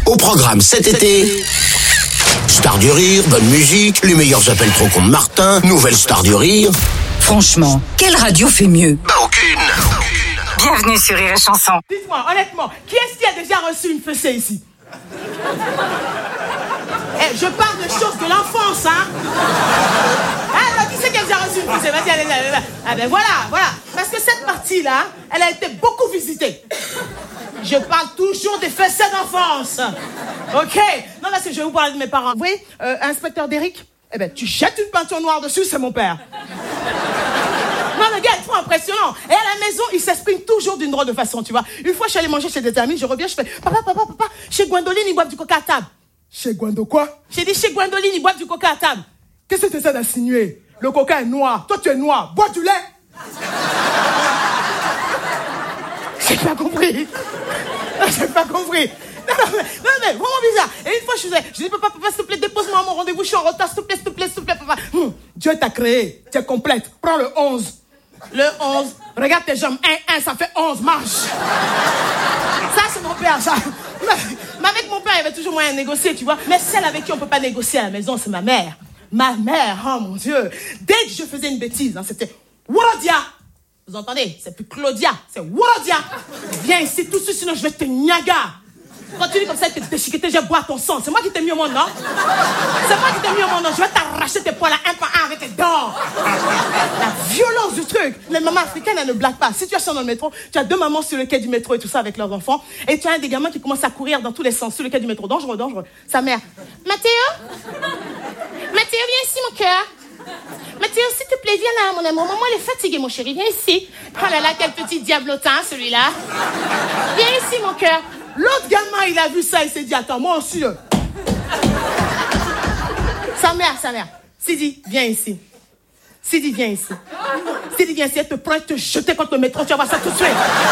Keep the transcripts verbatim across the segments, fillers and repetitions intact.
Au programme cet été, Star du Rire, bonne musique, les meilleurs appels trop cons de Martin, nouvelle Star du Rire. Franchement, quelle radio fait mieux? Bah aucune. Bienvenue sur Rire et Chanson. Dites-moi, honnêtement, qui est-ce qui a déjà reçu une fessée ici? Eh, je parle de choses de l'enfance, hein. Alors, qui c'est qui a déjà reçu une fessée? Vas-y, allez, allez, allez. Ah ben voilà, voilà. Parce que cette partie-là, elle a été beaucoup visitée. Je parle toujours des fessées d'enfance. Ok? Non, parce que je vais vous parler de mes parents. Vous voyez, euh, inspecteur Derrick? Eh ben, tu jettes une peinture noire dessus, c'est mon père. Non, le gars est trop impressionnant. Et à la maison, il s'exprime toujours d'une drôle de façon, tu vois. Une fois, je suis allée manger chez des amis, je reviens, je fais « Papa, papa, papa, chez Gwendoline, ils boivent du coca à table. » Chez Gwendo quoi? J'ai dit chez Gwendoline, ils boivent du coca à table. Qu'est-ce que tu essaies d'insinuer? Le coca est noir. Toi, tu es noir. Bois du lait. J'ai pas compris. Non, j'ai pas compris. Non, non, mais, non, mais vraiment bizarre. Et une fois, je faisais, je dis, papa, papa, s'il te plaît, dépose-moi à mon rendez-vous, je suis en retard, s'il te plaît, s'il te plaît, s'il te plaît, papa. Hum, Dieu t'a créé, tu es complète. Prends le onze. Le onze. Regarde tes jambes. Un, un, ça fait onze. Marche. Ça, c'est mon père, ça. Mais avec mon père, il y avait toujours moyen de négocier, tu vois. Mais celle avec qui on peut pas négocier à la maison, c'est ma mère. Ma mère, oh mon Dieu. Dès que je faisais une bêtise, hein, c'était Worodia. Vous entendez? C'est plus Claudia, c'est Worodia. Viens ici tout de suite, sinon je vais te niaga. Continue comme ça et te déchiqueter, je bois ton sang. C'est moi qui t'ai mis au monde, non? C'est moi qui t'ai mis au monde, non? Je vais t'arracher tes poils à un par un avec tes dents. La violence du truc. Les mamans africaines, elles ne blaguent pas. Situation dans le métro, tu as deux mamans sur le quai du métro et tout ça avec leurs enfants. Et tu as un des gamins qui commence à courir dans tous les sens sur le quai du métro. Dangereux, dangereux. Sa mère. Mathéo? Mathéo, viens ici, mon cœur. Mathéo, s'il te plaît, viens là, mon amour. Maman, elle est fatiguée, mon chéri. Viens ici. Oh là là, quel petit diablotin, celui-là. Viens ici, mon cœur. L'autre gamin, il a vu ça, il s'est dit, attends, moi aussi. Euh. Sa mère, sa mère. Sidi, viens ici. Sidi, viens ici. Sidi, viens ici, elle te prend et te jeter contre le métro, tu vas voir ça tout de suite.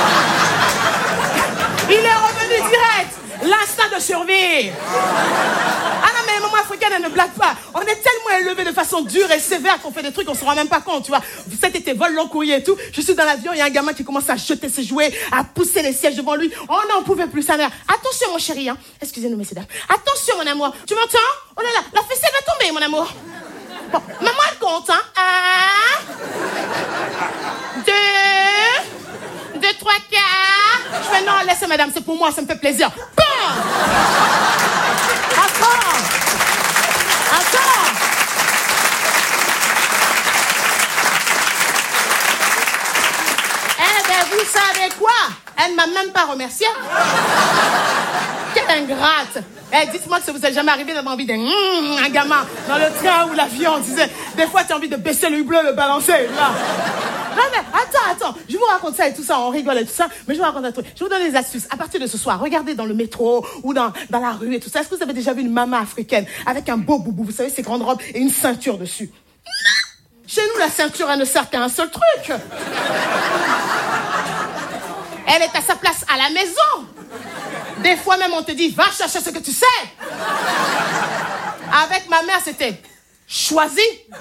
Il est revenu direct. L'instinct de survie. Ah non, mais les mamans africaines, elles ne blaguent pas. On est tellement élevés de façon dure et sévère qu'on fait des trucs, on se rend même pas compte, tu vois. Cet été, vol long courrier et tout. Je suis dans l'avion, il y a un gamin qui commence à jeter ses jouets, à pousser les sièges devant lui. Oh non, on pouvait plus, sa mère. Attention, mon chéri, hein. Excusez-nous, messieurs, dames. Attention, mon amour. Tu m'entends? Oh là là, la fessée va tomber, mon amour. Bon, maman, elle compte, hein. Un, deux, deux, trois, quatre. Je fais non, laissez, madame, c'est pour moi, ça me fait plaisir. Bam! Attends! Attends! Eh ben, vous savez quoi? Elle ne m'a même pas remercié. Quelle ingrate! Eh, dites-moi que ça vous est jamais arrivé d'avoir envie d'un mmh, un gamin dans le train ou l'avion, tu sais. Des fois, tu as envie de baisser le hublot, le balancer, là. Non, mais attends, attends. Je vous raconte ça et tout ça, on rigole et tout ça, mais je vous raconte un truc. Je vous donne des astuces. À partir de ce soir, regardez dans le métro ou dans, dans la rue et tout ça. Est-ce que vous avez déjà vu une maman africaine avec un beau boubou, vous savez, ces grandes robes et une ceinture dessus? Non. Chez nous, la ceinture, elle ne sert qu'à un seul truc. Elle est à sa place à la maison. Des fois même, on te dit, va chercher ce que tu sais. Avec ma mère, c'était choisi.